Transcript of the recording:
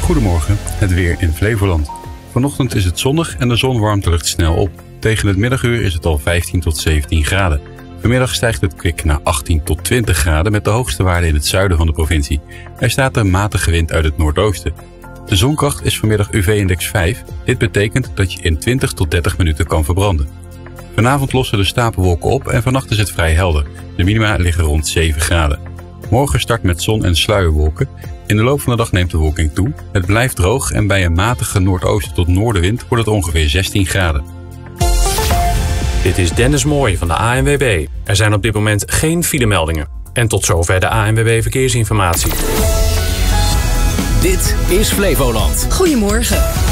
Goedemorgen, het weer in Flevoland. Vanochtend is het zonnig en de zon warmt de lucht snel op. Tegen het middaguur is het al 15 tot 17 graden. Vanmiddag stijgt het kwik naar 18 tot 20 graden met de hoogste waarde in het zuiden van de provincie. Er staat een matige wind uit het noordoosten. De zonkracht is vanmiddag UV-index 5. Dit betekent dat je in 20 tot 30 minuten kan verbranden. Vanavond lossen de stapelwolken op en vannacht is het vrij helder. De minima liggen rond 7 graden. Morgen start met zon en sluierwolken. In de loop van de dag neemt de wolking toe. Het blijft droog en bij een matige noordoosten tot noordenwind wordt het ongeveer 16 graden. Dit is Dennis Mooij van de ANWB. Er zijn op dit moment geen filemeldingen. En tot zover de ANWB Verkeersinformatie. Dit is Flevoland. Goedemorgen.